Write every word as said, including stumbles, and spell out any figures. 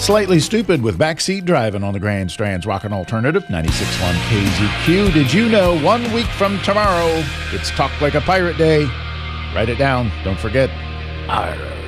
Slightly Stupid with Backseat Driving on the Grand Strand's Rockin' Alternative, ninety-six point one K Z Q. Did you know one week from tomorrow, it's Talk Like a Pirate Day? Write it down. Don't forget. Arr.